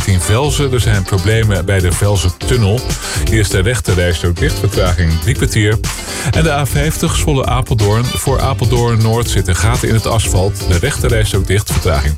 richting Velzen. Er zijn problemen bij de Velzen-tunnel. Hier is de rechterrijstrook dicht, vertraging 3 kwartier. En de A50 Zwolle-Apeldoorn. Voor Apeldoorn-Noord zitten gaten in het asfalt. De rechterrijstrook dicht, vertraging